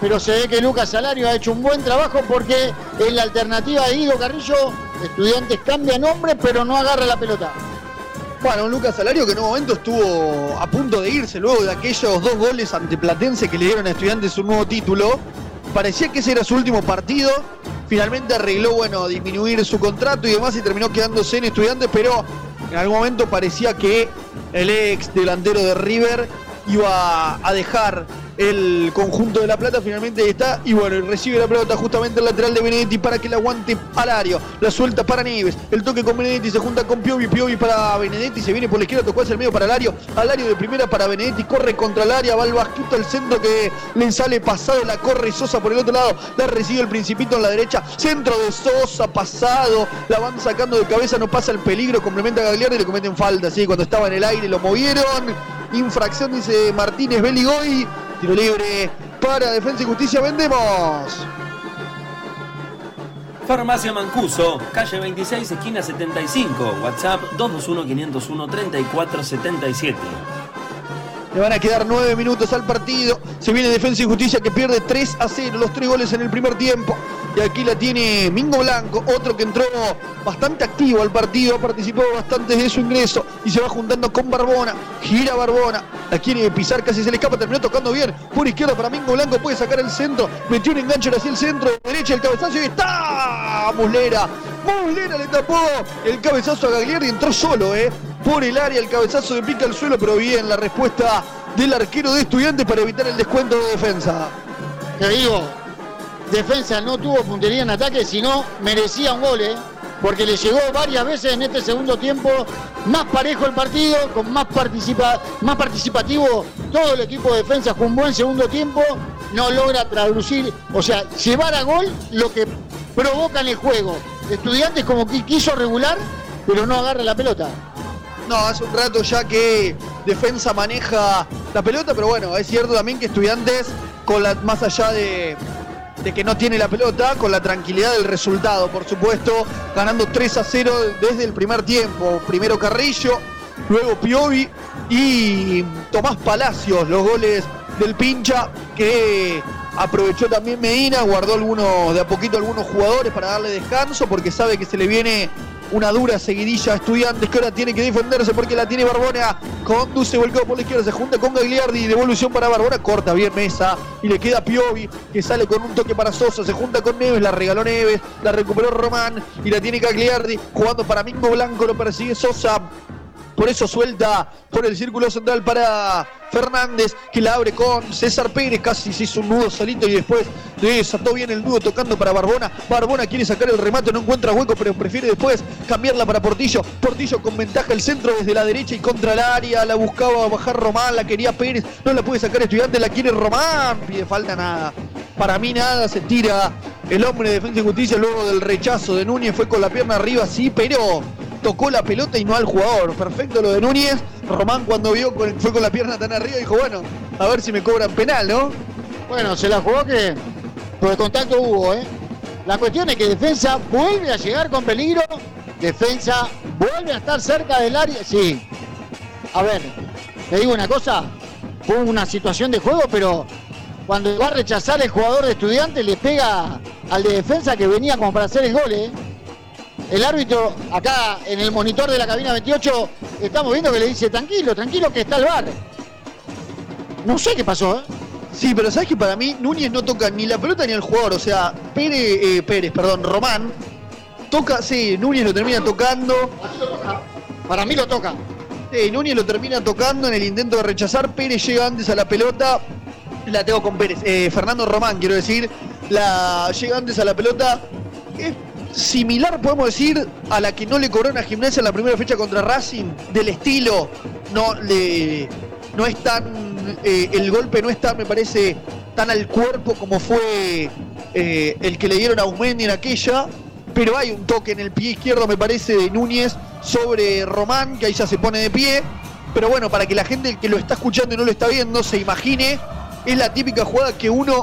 pero se ve que Lucas Salario ha hecho un buen trabajo porque en la alternativa de Guido Carrillo, Estudiantes cambia nombre, pero no agarra la pelota. Bueno, un Lucas Salario que en un momento estuvo a punto de irse luego de aquellos 2 goles ante Platense que le dieron a Estudiantes un nuevo título. Parecía que ese era su último partido. Finalmente arregló, disminuir su contrato y demás y terminó quedándose en Estudiantes, pero en algún momento parecía que el ex delantero de River iba a dejar el conjunto de La Plata. Finalmente está y recibe la pelota justamente el lateral de Benedetti para que la aguante Alario, la suelta para Nieves, el toque con Benedetti, se junta con Piovi para Benedetti, se viene por la izquierda, tocó hacia el medio para Alario de primera para Benedetti, corre contra el área, va al basquito al centro que le sale pasado, la corre Sosa por el otro lado, la recibe el Principito en la derecha, centro de Sosa, pasado, la van sacando de cabeza, no pasa el peligro, complementa a Gagliardi y le cometen falta, ¿sí? Cuando estaba en el aire lo movieron, infracción dice Martínez Beligoy. Tiro libre para Defensa y Justicia, vendemos. Farmacia Mancuso, calle 26, esquina 75, WhatsApp 221-501-3477. Le van a quedar 9 minutos al partido. Se viene Defensa y Justicia que pierde 3-0, los 3 goles en el primer tiempo. Y aquí la tiene Mingo Blanco, otro que entró bastante activo al partido, ha participado bastante de su ingreso y se va juntando con Barbona. Gira Barbona, la quiere pisar, casi se le escapa, terminó tocando bien por izquierda para Mingo Blanco, puede sacar el centro, metió un enganche hacia el centro, derecha el cabezazo y está Muslera le tapó el cabezazo a Gagliardi, entró solo, por el área, el cabezazo de pica al suelo, pero bien la respuesta del arquero de Estudiantes para evitar el descuento de Defensa. Te digo, Defensa no tuvo puntería en ataque, sino merecía un gol, porque le llegó varias veces en este segundo tiempo, más parejo el partido, con más participativo todo el equipo de Defensa, con un buen segundo tiempo, no logra traducir, o sea, llevar a gol lo que provoca en el juego. Estudiantes como que quiso regular, pero no agarra la pelota. No, hace un rato ya que Defensa maneja la pelota, pero es cierto también que Estudiantes, más allá de que no tiene la pelota, con la tranquilidad del resultado, por supuesto, ganando 3-0 desde el primer tiempo. Primero Carrillo, luego Piovi y Tomás Palacios, los goles del Pincha, que aprovechó también Medina, guardó de a poquito algunos jugadores para darle descanso, porque sabe que se le viene una dura seguidilla a Estudiantes, que ahora tiene que defenderse porque la tiene Barbona, conduce, volcado por la izquierda, se junta con Gagliardi, devolución para Barbona, corta bien Mesa, y le queda Piovi, que sale con un toque para Sosa, se junta con Neves, la regaló Neves, la recuperó Román, y la tiene Gagliardi, jugando para Mingo Blanco, lo persigue Sosa, por eso suelta por el círculo central para Fernández, que la abre con César Pérez, casi se hizo un nudo solito y después desató bien el nudo tocando para Barbona. Barbona quiere sacar el remate, no encuentra hueco, pero prefiere después cambiarla para Portillo. Portillo con ventaja el centro desde la derecha y contra el área, la buscaba bajar Román, la quería Pérez, no la puede sacar Estudiantes, la quiere Román, pide falta, nada. Para mí nada, se tira el hombre de Defensa y Justicia luego del rechazo de Núñez, fue con la pierna arriba, sí, pero tocó la pelota y no al jugador. Perfecto lo de Núñez. Román cuando fue con la pierna tan arriba dijo, a ver si me cobran penal, ¿no? Bueno, se la jugó que por el contacto hubo, La cuestión es que Defensa vuelve a llegar con peligro. Defensa vuelve a estar cerca del área. Sí. A ver, te digo una cosa. Fue una situación de juego, pero cuando va a rechazar el jugador de Estudiantes le pega al de Defensa que venía como para hacer el gol, El árbitro, acá en el monitor de la cabina 28, estamos viendo que le dice, tranquilo, que está el VAR. No sé qué pasó, Sí, pero sabes que para mí Núñez no toca ni la pelota ni el jugador, o sea, Román toca, sí, Núñez lo termina tocando. Para mí lo toca. Sí, Núñez lo termina tocando en el intento de rechazar, Pérez llega antes a la pelota, la tengo con Pérez, Fernando Román quiero decir, llega antes a la pelota, similar podemos decir a la que no le cobró a Gimnasia en la primera fecha contra Racing, del estilo, no es tan, el golpe no está, me parece, tan al cuerpo como fue el que le dieron a Aumendi en aquella, pero hay un toque en el pie izquierdo, me parece, de Núñez sobre Román, que ahí ya se pone de pie, pero para que la gente que lo está escuchando y no lo está viendo se imagine, es la típica jugada que un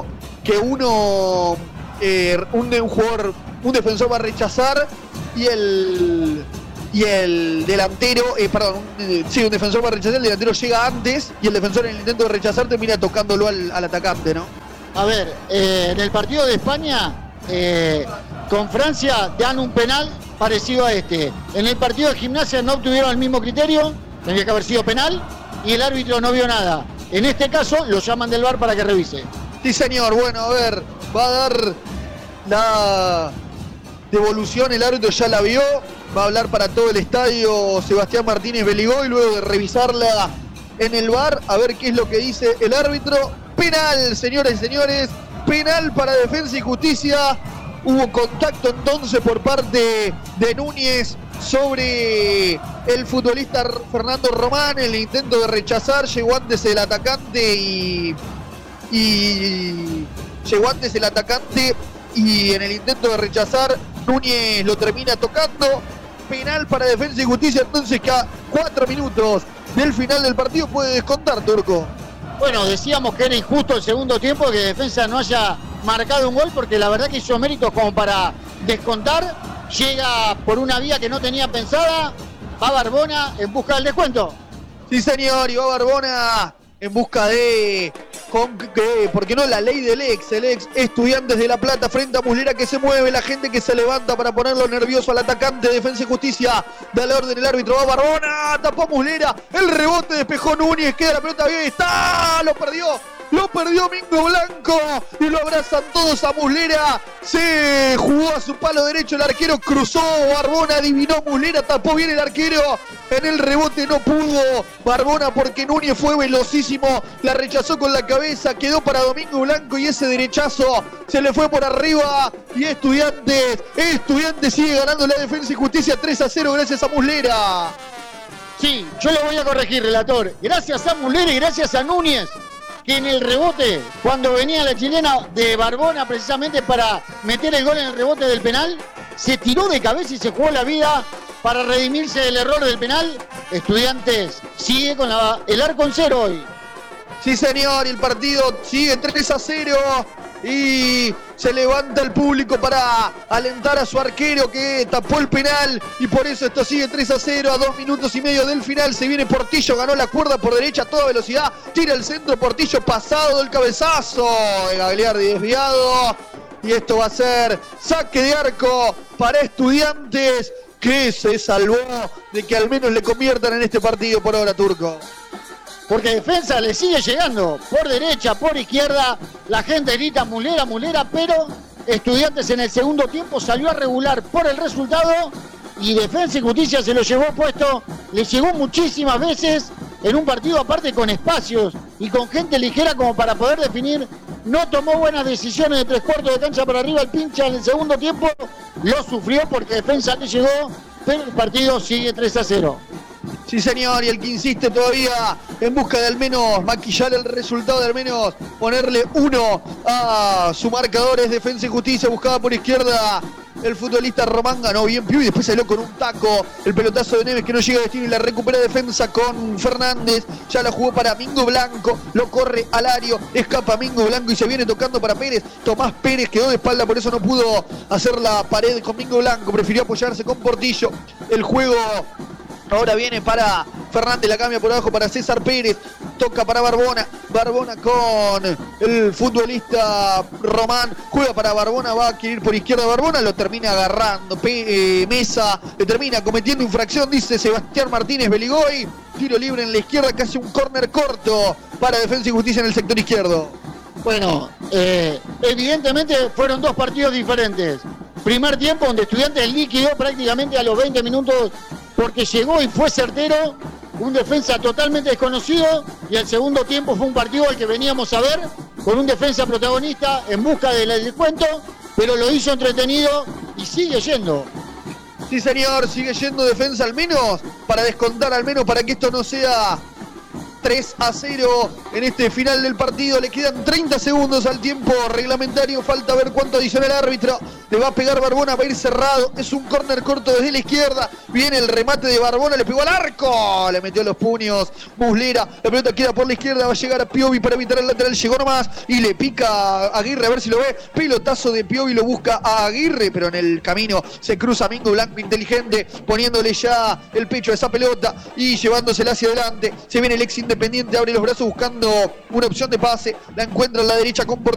jugador, un defensor va a rechazar y el delantero, un defensor va a rechazar, el delantero llega antes y el defensor en el intento de rechazar termina tocándolo al atacante, ¿no? A ver, en el partido de España, con Francia, dan un penal parecido a este. En el partido de Gimnasia no obtuvieron el mismo criterio, tendría que haber sido penal, y el árbitro no vio nada. En este caso, lo llaman del VAR para que revise. Sí, señor. Bueno, a ver, va a dar la devolución, el árbitro ya la vio, va a hablar para todo el estadio Sebastián Martínez Beligoy, luego de revisarla en el VAR, a ver qué es lo que dice el árbitro. Penal, señores y señores, penal para Defensa y Justicia. Hubo contacto entonces por parte de Núñez sobre el futbolista Fernando Román, el intento de rechazar, llegó antes el atacante y en el intento de rechazar Núñez lo termina tocando. Penal para Defensa y Justicia, entonces que a 4 minutos del final del partido puede descontar, Turco. Bueno, decíamos que era injusto el segundo tiempo que Defensa no haya marcado un gol, porque la verdad que hizo méritos como para descontar. Llega por una vía que no tenía pensada, va Barbona en busca del descuento. Sí, señor, y va Barbona en busca de, ¿por qué no? La ley del ex, el ex Estudiantes de La Plata frente a Muslera, que se mueve, la gente que se levanta para ponerlo nervioso al atacante de Defensa y Justicia. Da la orden el árbitro, va Barbona, tapó Muslera, el rebote despejó Núñez, queda la pelota bien, está, lo perdió Mingo Blanco y lo abrazan todos a Muslera. Se jugó a su palo derecho, el arquero cruzó, Barbona adivinó, Muslera tapó bien el arquero. En el rebote no pudo Barbona porque Núñez fue velocísimo, la rechazó con la cabeza, quedó para Domingo Blanco y ese derechazo se le fue por arriba. Y Estudiantes sigue ganando la Defensa y Justicia 3-0 gracias a Muslera. Sí, yo lo voy a corregir, relator. Gracias a Muslera y gracias a Núñez, que en el rebote, cuando venía la chilena de Barbona precisamente para meter el gol en el rebote del penal, se tiró de cabeza y se jugó la vida para redimirse del error del penal. Estudiantes sigue con el arco en cero hoy. Sí, señor, y el partido sigue 3-0 y se levanta el público para alentar a su arquero que tapó el penal y por eso esto sigue 3-0 a 2 minutos y medio del final. Se viene Portillo, ganó la cuerda por derecha a toda velocidad, tira el centro, Portillo pasado del cabezazo de Gagliardi desviado y esto va a ser saque de arco para Estudiantes, que se salvó de que al menos le conviertan en este partido por ahora, Turco. Porque Defensa le sigue llegando por derecha, por izquierda, la gente grita Muslera, Muslera, pero Estudiantes en el segundo tiempo salió a regular por el resultado y Defensa y Justicia se lo llevó puesto, le llegó muchísimas veces en un partido aparte con espacios y con gente ligera como para poder definir. No tomó buenas decisiones de 3/4 de cancha para arriba, el pincha en el segundo tiempo lo sufrió porque Defensa le llegó, pero el partido sigue 3-0. Sí, señor, y el que insiste todavía en busca de al menos maquillar el resultado, de al menos ponerle 1 a su marcador es Defensa y Justicia, buscada por izquierda el futbolista Román, ganó bien Piu y después salió con un taco, el pelotazo de Neves que no llega a destino y la recupera Defensa con Fernández, ya la jugó para Mingo Blanco, lo corre Alario, escapa Mingo Blanco y se viene tocando para Pérez. Tomás Pérez quedó de espalda, por eso no pudo hacer la pared con Mingo Blanco, prefirió apoyarse con Portillo. El juego ahora viene para Fernández, la cambia por abajo para César Pérez, toca para Barbona, Barbona con el futbolista Román, juega para Barbona, va a querer ir por izquierda Barbona, lo termina agarrando Mesa, le termina cometiendo infracción, dice Sebastián Martínez Beligoy, tiro libre en la izquierda, casi un córner corto para Defensa y Justicia en el sector izquierdo. Bueno, evidentemente fueron dos partidos diferentes. Primer tiempo donde Estudiantes liquidó prácticamente a los 20 minutos porque llegó y fue certero, un defensa totalmente desconocido, y el segundo tiempo fue un partido al que veníamos a ver con un defensa protagonista en busca del descuento, pero lo hizo entretenido y sigue yendo. Sí, señor, sigue yendo Defensa al menos para descontar, al menos para que esto no sea 3-0 en este final del partido. Le quedan 30 segundos al tiempo reglamentario, falta ver cuánto adiciona el árbitro. Le va a pegar Barbona, va a ir cerrado, es un córner corto desde la izquierda, viene el remate de Barbona, le pegó al arco, le metió los puños Muslera, la pelota queda por la izquierda, va a llegar a Piovi para evitar el lateral, llegó nomás y le pica a Aguirre, a ver si lo ve, pelotazo de Piovi, lo busca a Aguirre, pero en el camino se cruza Mingo Blanco inteligente, poniéndole ya el pecho a esa pelota y llevándosela hacia adelante. Se viene el ex Independiente, abre los brazos buscando una opción de pase, la encuentra en la derecha con Portillo.